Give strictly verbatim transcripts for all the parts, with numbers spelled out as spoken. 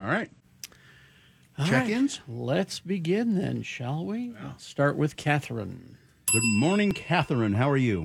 right. All Check-ins? right. Let's begin then, shall we? Yeah. Start with Catherine. Good morning, Catherine. How are you?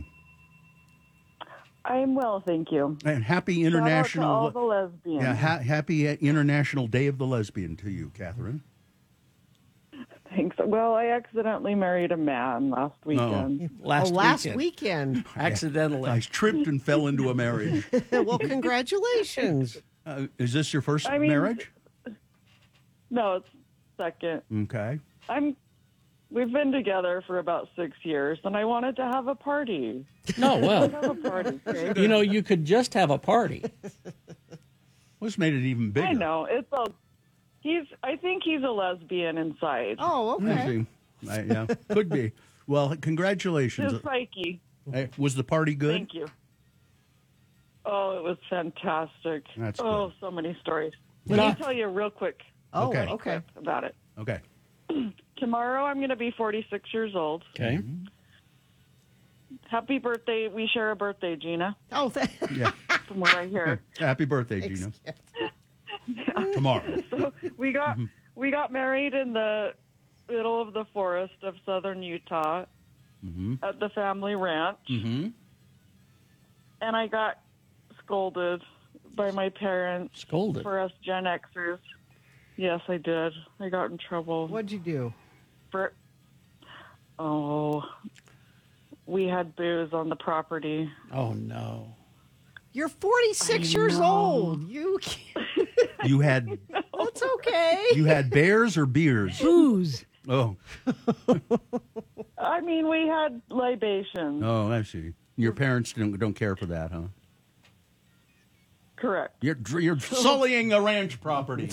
I'm well, thank you. And happy International... Shout out to all the lesbians. Yeah, ha- happy International Day of the Lesbian to you, Catherine. Thanks. Well, I accidentally married a man last weekend. Oh, last, oh, last weekend. weekend. Accidentally. I tripped and fell into a marriage. Well, congratulations. Uh, is this your first I mean, marriage? No, it's second. Okay. I'm. We've been together for about six years, and I wanted to have a party. No, well, have a party. Okay? you know, you could just have a party. What's made it even bigger? I know it's a. He's. I think he's a lesbian inside. Oh, I okay. see. I, yeah, could be. Well, congratulations. His psyche. Hey, was the party good? Thank you. Oh, it was fantastic. That's oh, good. so many stories. Let No. me tell you real quick Oh, Okay. okay. okay. about it. Okay. Tomorrow I'm going to be forty-six years old. Okay. Happy birthday. We share a birthday, Gina, Oh, th- Yeah. from what I hear. Happy birthday, Gina. Tomorrow. So we got we got married in the middle of the forest of southern Utah Mm-hmm. at the family ranch, Mm-hmm. and I got scolded by my parents Scolded. for us Gen Xers. Yes, I did. I got in trouble What'd you do? for. Oh, we had booze on the property. Oh, no. You're forty-six years know. old. You can't. You had That's okay. you had bears or beers? Booze. Oh, I mean, we had libations. oh, I see. Your parents don't don't care for that, huh? Correct. You're you're sullying a ranch property.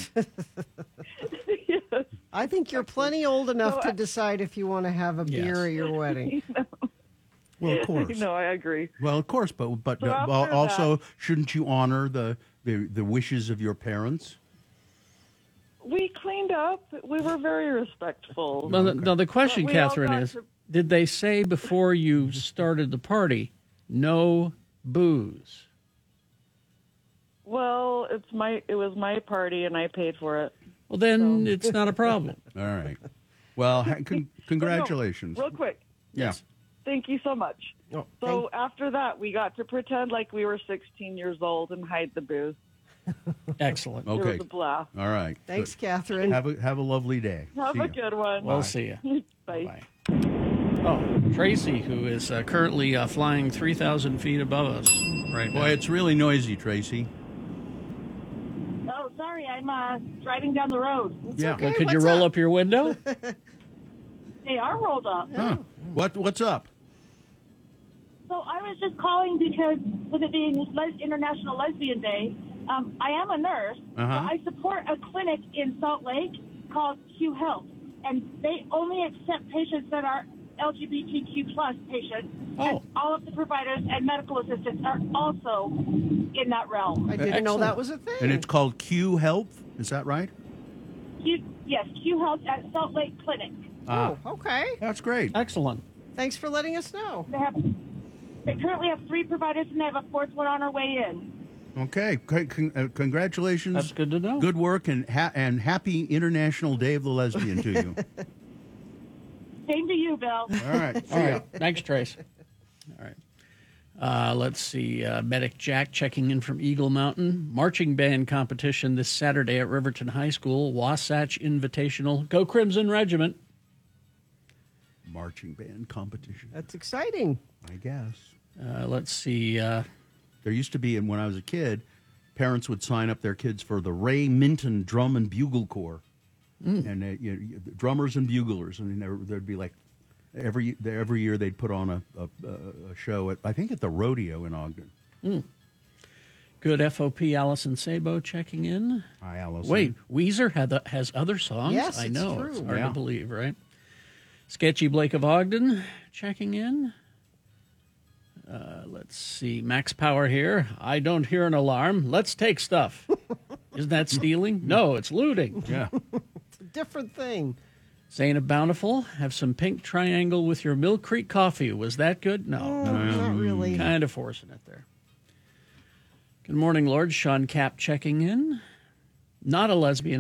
Yes. I think you're plenty old enough So to I- decide if you want to have a Yes. beer at your wedding. Well, of course. No, I agree. Well, of course, but but So uh, after al- also that- shouldn't you honor the, the the wishes of your parents? We cleaned up. We were very respectful. Well, the, no, the question, But we all Catherine, got is to- did they say before you started the party, no booze? Well, it's my it was my party and I paid for it. Well, then it's not a problem. All right. Well, ha- con- congratulations. Real quick, Yeah. thank you so much. Oh, So after that, we got to pretend like we were sixteen years old and hide the booze. Excellent. It Okay. was a blast. All right. Thanks, Good. Catherine. Have a have a lovely day. Have See a ya. good one. We'll see you. Bye. Bye. Oh, Tracy, who is uh, currently uh, flying three thousand feet above us right now. Boy, it's really noisy, Tracy. Oh, sorry, I'm uh, driving down the road. Yeah. okay. Well, could you what's roll up? up your window? They are rolled up. Huh. What what's up? So I was just calling because with it being Les- International Lesbian Day, um, I am a nurse. Uh-huh. But I support a clinic in Salt Lake called Q Health, and they only accept patients that are L G B T Q plus patients. Oh. And all of the providers and medical assistants are also in that realm. I didn't know Excellent. that was a thing. And it's called Q Health. Is that right? Q, yes, Q Health at Salt Lake Clinic. Ah, Oh, okay. that's great. Excellent. Thanks for letting us know. They have. They currently have three providers, and they have a fourth one on our way in. Okay. C- con- uh, congratulations. That's good to know. Good work and ha- and happy International Day of the Lesbian to you. Same to you, Bill. All right. See All ya. right. Thanks, Trace. All right. Uh, let's see. Uh, Medic Jack checking in from Eagle Mountain. Marching band competition this Saturday at Riverton High School. Wasatch Invitational. Go Crimson Regiment. Marching band competition. That's exciting. I guess. Uh, let's see. Uh, There used to be, and when I was a kid, parents would sign up their kids for the Ray Minton Drum and Bugle Corps, and they, you know, drummers and buglers, and there, there'd be like every every year they'd put on a, a, a show at I think at the rodeo in Ogden. good F O P Allison Sabo checking in. Hi, Allison. Wait, Weezer had the, has other songs? Yes, I it's know. true. It's hard Yeah. to believe, right? Sketchy Blake of Ogden checking in. Uh, let's see. Max Power here. I don't hear an alarm. Let's take stuff. Isn't that stealing? No, it's looting. Yeah. It's a different thing. Zaina Bountiful, have some pink triangle with your Mill Creek coffee. Was that good? No. Oh, not really. Kind of forcing it there. Good morning, Lord. Sean Cap checking in. Not a lesbian.